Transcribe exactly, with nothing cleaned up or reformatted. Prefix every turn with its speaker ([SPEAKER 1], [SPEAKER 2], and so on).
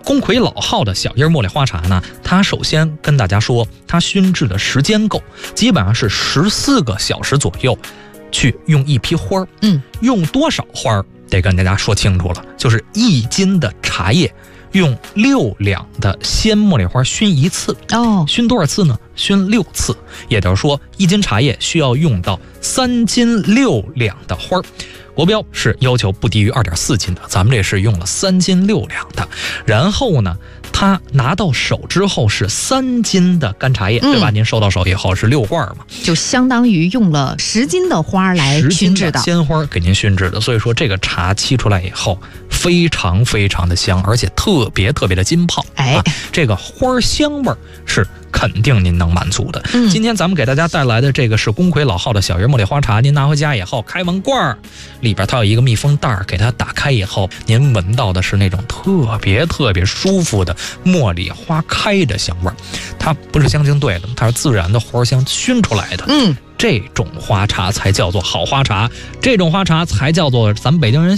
[SPEAKER 1] 宫魁老号的小叶茉莉花茶呢，它首先跟大家说，它熏制的时间够，基本上是十四个小时左右，去用一批花儿。
[SPEAKER 2] 嗯，
[SPEAKER 1] 用多少花儿得跟大家说清楚了，就是一斤的茶叶用六两的鲜茉莉花熏一次。
[SPEAKER 2] 哦，
[SPEAKER 1] 熏多少次呢？熏六次，也就是说一斤茶叶需要用到三斤六两的花儿。国标是要求不低于 二点四斤的，咱们这是用了三斤六两的。然后呢，他拿到手之后是三斤的干茶叶，嗯、对吧？您收到手以后是六罐嘛，
[SPEAKER 2] 就相当于用了十斤的花来熏制的，
[SPEAKER 1] 鲜花给您熏制的。所以说这个茶沏出来以后非常非常的香，而且特别特别的浸泡。
[SPEAKER 2] 哎，
[SPEAKER 1] 啊、这个花香味是肯定您能满足的。嗯、今天咱们给大家带来的这个是宫魁老号的小叶茉莉花茶，您拿回家以后开完罐儿，里边它有一个密封袋，给它打开以后，您闻到的是那种特别特别舒服的茉莉花开的香味儿。它不是香精兑的，它是自然的花香熏出来的。
[SPEAKER 2] 嗯，
[SPEAKER 1] 这种花茶才叫做好花茶，这种花茶才叫做咱们北京人